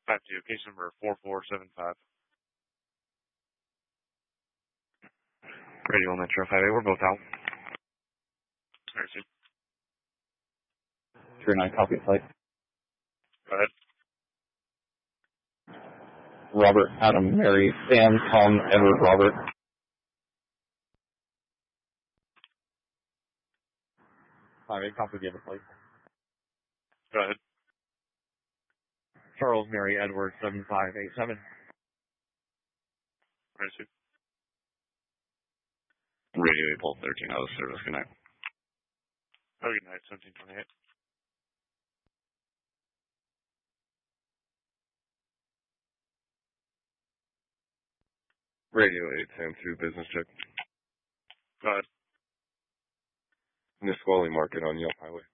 52, case number 4475. Radio Metro 58, we're both out. Mercy. 39, copy flight. Go ahead. Robert, Adam, Mary, Sam, Tom, Edward, Robert. Copy the other flight. Go ahead. Charles, Mary, Edward, 7587. Mercy. Radio Apple 13 out of service. Good night. Oh, good night, 1728. Radio 8 business check. Go ahead. Nisqually Market on Yelp Highway.